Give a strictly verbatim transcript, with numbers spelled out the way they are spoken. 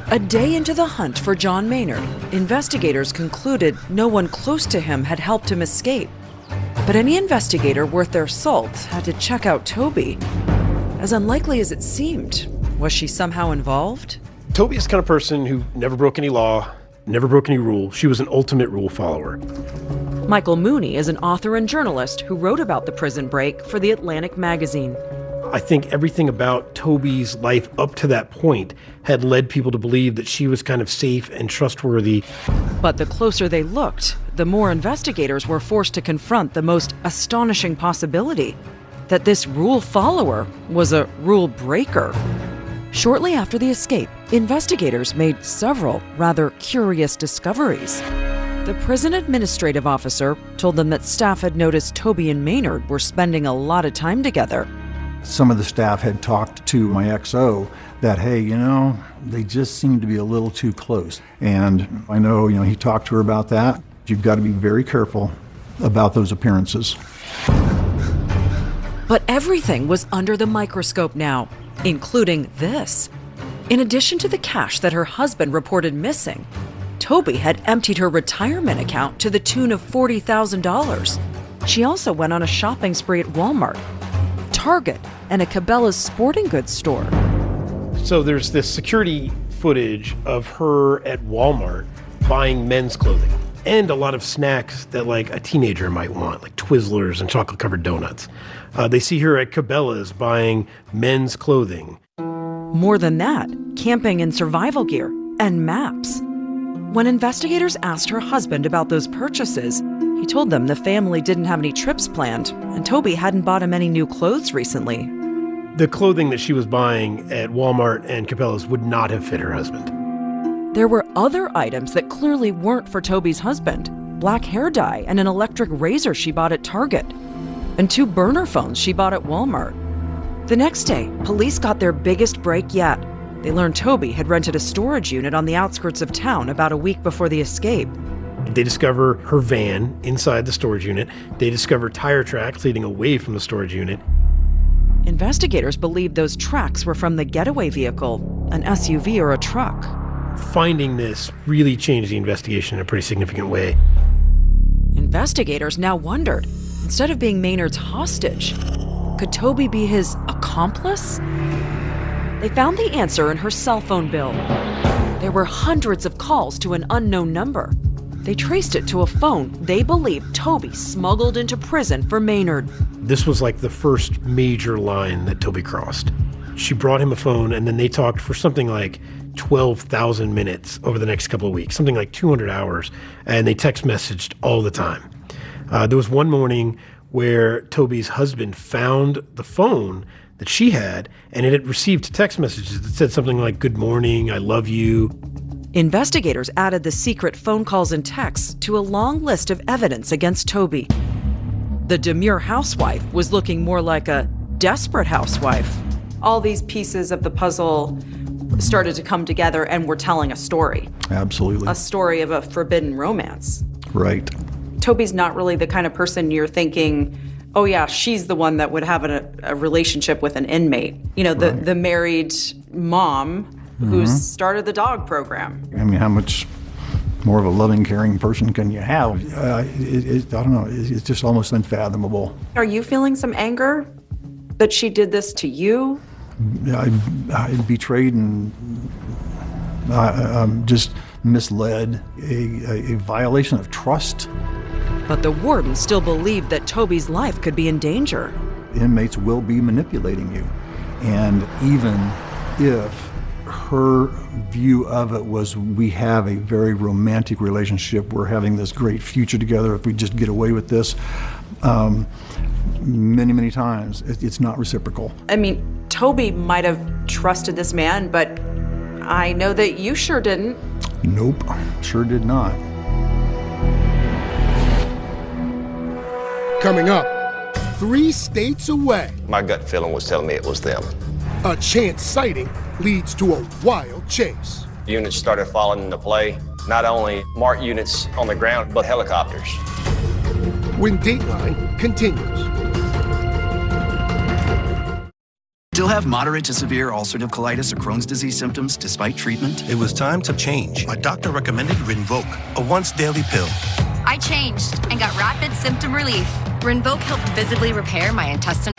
A day into the hunt for John Maynard, investigators concluded no one close to him had helped him escape. But any investigator worth their salt had to check out Toby. As unlikely as it seemed, was she somehow involved? Toby is the kind of person who never broke any law, never broke any rule. She was an ultimate rule follower. Michael Mooney is an author and journalist who wrote about the prison break for The Atlantic magazine. I think everything about Toby's life up to that point had led people to believe that she was kind of safe and trustworthy. But the closer they looked, the more investigators were forced to confront the most astonishing possibility, that this rule follower was a rule breaker. Shortly after the escape, investigators made several rather curious discoveries. The prison administrative officer told them that staff had noticed Toby and Maynard were spending a lot of time together. Some of the staff had talked to my X O that, hey, you know, they just seem to be a little too close. And I know, you know, he talked to her about that. You've got to be very careful about those appearances. But everything was under the microscope now, including this. In addition to the cash that her husband reported missing, Toby had emptied her retirement account to the tune of forty thousand dollars. She also went on a shopping spree at Walmart, Target, and a Cabela's sporting goods store. So there's this security footage of her at Walmart buying men's clothing and a lot of snacks that like a teenager might want, like Twizzlers and chocolate-covered donuts. Uh, they see her at Cabela's buying men's clothing. More than that, camping in survival gear and maps. When investigators asked her husband about those purchases, he told them the family didn't have any trips planned, and Toby hadn't bought him any new clothes recently. The clothing that she was buying at Walmart and Cabela's would not have fit her husband. There were other items that clearly weren't for Toby's husband. Black hair dye and an electric razor she bought at Target, and two burner phones she bought at Walmart. The next day, police got their biggest break yet. They learned Toby had rented a storage unit on the outskirts of town about a week before the escape. They discover her van inside the storage unit. They discover tire tracks leading away from the storage unit. Investigators believed those tracks were from the getaway vehicle, an S U V or a truck. Finding this really changed the investigation in a pretty significant way. Investigators now wondered, instead of being Maynard's hostage, could Toby be his accomplice? They found the answer in her cell phone bill. There were hundreds of calls to an unknown number. They traced it to a phone they believed Toby smuggled into prison for Maynard. This was like the first major line that Toby crossed. She brought him a phone, and then they talked for something like twelve thousand minutes over the next couple of weeks, something like two hundred hours, and they text messaged all the time. Uh, there was one morning where Toby's husband found the phone that she had, and it had received text messages that said something like, "Good morning, I love you." Investigators added the secret phone calls and texts to a long list of evidence against Toby. The demure housewife was looking more like a desperate housewife. All these pieces of the puzzle started to come together and were telling a story. Absolutely. A story of a forbidden romance. Right. Toby's not really the kind of person you're thinking, oh yeah, she's the one that would have a, a relationship with an inmate. You know, the, right. the married mom mm-hmm. who's started the dog program. I mean, how much more of a loving, caring person can you have? Uh, it, it, I don't know, it, it's just almost unfathomable. Are you feeling some anger that she did this to you? I, I betrayed and I, I'm just misled, a, a, a violation of trust. But the warden still believed that Toby's life could be in danger. Inmates will be manipulating you. And even if her view of it was, we have a very romantic relationship, we're having this great future together if we just get away with this, um, many, many times, it, it's not reciprocal. I mean, Toby might have trusted this man, but I know that you sure didn't. Nope, sure did not. Coming up, three states away. My gut feeling was telling me it was them. A chance sighting leads to a wild chase. Units started falling into play. Not only MART units on the ground, but helicopters. When Dateline continues. Still have moderate to severe ulcerative colitis or Crohn's disease symptoms despite treatment? It was time to change. My doctor recommended Rinvoq, a once-daily pill. I changed and got rapid symptom relief. Rinvoq helped visibly repair my intestinal